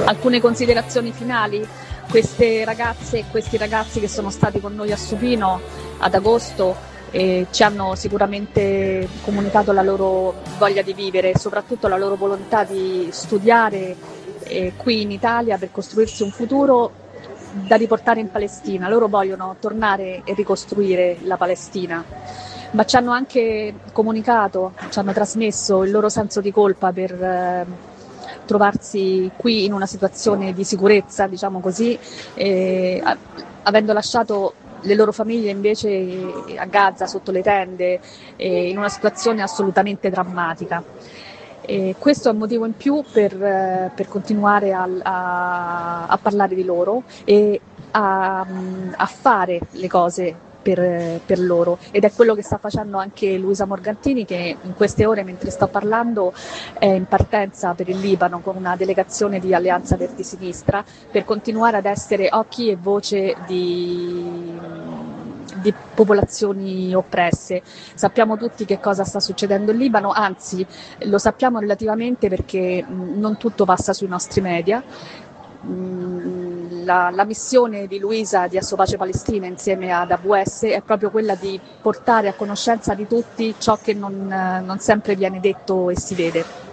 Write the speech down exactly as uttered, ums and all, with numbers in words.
Alcune considerazioni finali. Queste ragazze e questi ragazzi che sono stati con noi a Supino ad agosto eh, ci hanno sicuramente comunicato la loro voglia di vivere e soprattutto la loro volontà di studiare eh, qui in Italia per costruirsi un futuro da riportare in Palestina. Loro vogliono tornare e ricostruire la Palestina, ma ci hanno anche comunicato, ci hanno trasmesso il loro senso di colpa per eh, trovarsi qui in una situazione di sicurezza, diciamo così, eh, avendo lasciato le loro famiglie invece a Gaza sotto le tende, eh, in una situazione assolutamente drammatica. E questo è un motivo in più per, eh, per continuare a, a, a parlare di loro e a, a fare le cose per, per loro, ed è quello che sta facendo anche Luisa Morgantini, che in queste ore, mentre sto parlando, è in partenza per il Libano con una delegazione di Alleanza Verdi Sinistra per continuare ad essere occhi e voce di di popolazioni oppresse. Sappiamo tutti che cosa sta succedendo in Libano, anzi lo sappiamo relativamente perché non tutto passa sui nostri media. La, la missione di Luisa di Assopace Palestina insieme ad A W S è proprio quella di portare a conoscenza di tutti ciò che non, non sempre viene detto e si vede.